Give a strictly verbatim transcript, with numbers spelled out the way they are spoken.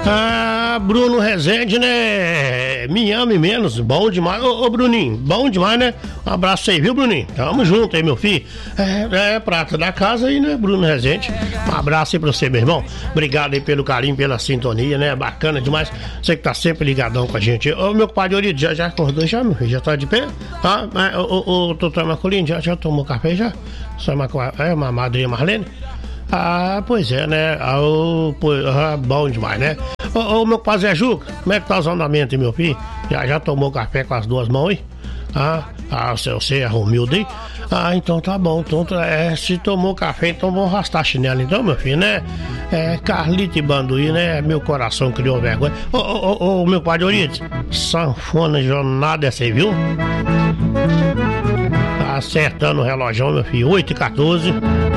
Ah, Bruno Rezende, né? Me ame menos, bom demais. Ô, ô Bruninho, bom demais, né? Um abraço aí, viu, Bruninho? Tamo junto aí, meu filho. É, é prata da casa aí, né, Bruno Rezende? Um abraço aí pra você, meu irmão. Obrigado aí pelo carinho, pela sintonia, né? Bacana demais. Você que tá sempre ligadão com a gente. Ô, meu compadre Orido, já, já acordou já, meu filho? Já tá de pé? Ah, ô, ô, ô, doutor Marcolino, já, já tomou café já? Só uma, é, uma madrinha Marlene? Ah, pois é, né? Ah, oh, pois, ah, bom demais, né? Ô, oh, oh, meu compadre Zé Juca, como é que tá os andamentos, hein, meu filho? Já, já tomou café com as duas mãos, hein? Ah, ah, você, você é humilde, hein? Ah, então tá bom. Então, é, se tomou café, então vamos arrastar a chinela, então, meu filho, né? É, Carlito e Banduí, né? Meu coração criou vergonha. Ô, ô, ô, meu compadre Orides, sanfona jornada essa aí, viu? Tá acertando o relógio, meu filho, oito e quatorze.